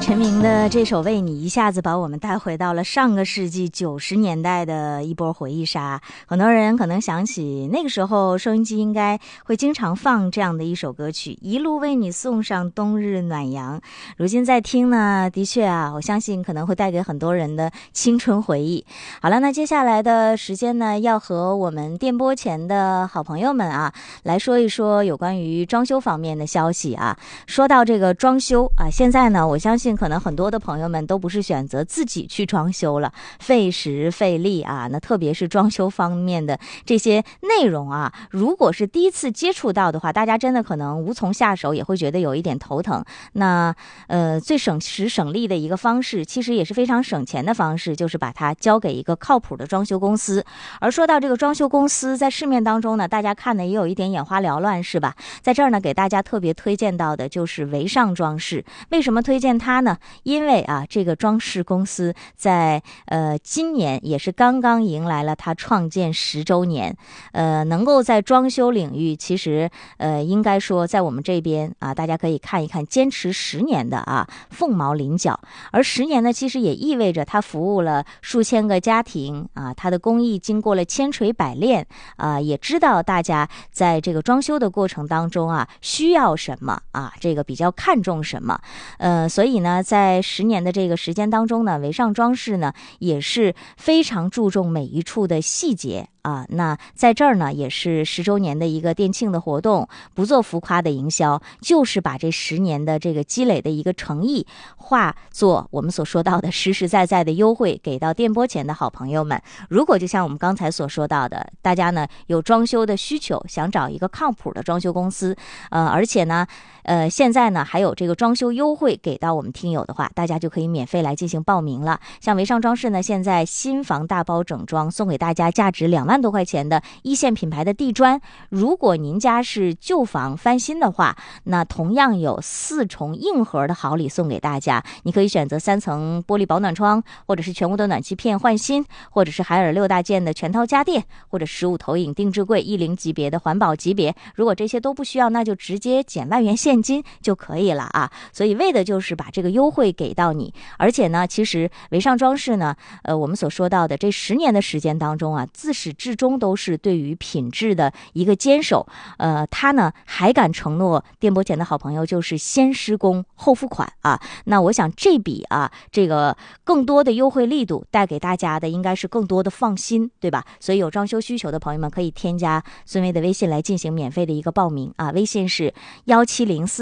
陈明的这首《为你》一下子把我们带回到了上个世纪90年代的一波回忆杀。很多人可能想起那个时候收音机应该会经常放这样的一首歌曲，一路为你送上冬日暖阳。如今在听呢，的确啊，我相信可能会带给很多人的青春回忆。好了，那接下来的时间呢，要和我们电波前的好朋友们啊，来说一说有关于装修方面的消息啊。说到这个装修啊，现在呢，我相信可能很多的朋友们都不是选择自己去装修了，费时费力啊。那特别是装修方面的这些内容啊，如果是第一次接触到的话，大家真的可能无从下手，也会觉得有一点头疼。那最省时省力的一个方式，其实也是非常省钱的方式，就是把它交给一个靠谱的装修公司。而说到这个装修公司，在市面当中呢，大家看的也有一点眼花缭乱，是吧？在这儿呢，给大家特别推荐到的就是维尚装饰。为什么推荐它呢？因为啊，这个装饰公司在今年也是刚刚迎来了它创建10周年。能够在装修领域，其实应该说在我们这边啊，大家可以看一看，坚持10年的啊，凤毛麟角。而10年呢，其实也意味着它服务了数千个家庭啊，它的工艺经过了千锤百炼啊，也知道大家在这个装修的过程当中啊，需要什么啊，这个比较看重什么。所以呢，在10年的这个时间当中呢，维尚装饰呢也是非常注重每一处的细节啊。那在这儿呢，也是10周年的一个店庆的活动，不做浮夸的营销，就是把这10年的这个积累的一个诚意化作我们所说到的实实在在的优惠，给到电波前的好朋友们。如果就像我们刚才所说到的，大家呢有装修的需求，想找一个靠谱的装修公司，而且呢现在呢还有这个装修优惠给到我们听友的话，大家就可以免费来进行报名了。像维尚装饰呢，现在新房大包整装，送给大家价值2万多块钱的一线品牌的地砖。如果您家是旧房翻新的话，那同样有4重硬核的好礼送给大家。你可以选择3层玻璃保暖窗，或者是全屋的暖气片换新，或者是海尔6大件的全套家电，或者15投影定制柜10级别的环保级别。如果这些都不需要，那就直接减万元现金就可以了啊。所以为的就是把这个优惠给到你。而且呢，其实维尚装饰呢，我们所说到的这10年的时间当中啊，自始至终都是对于品质的一个坚守。他呢还敢承诺电波前的好朋友就是先施工后付款啊。那我想这笔啊，这个更多的优惠力度带给大家的应该是更多的放心，对吧？所以有装修需求的朋友们可以添加孙薇的微信来进行免费的一个报名啊，微信是1704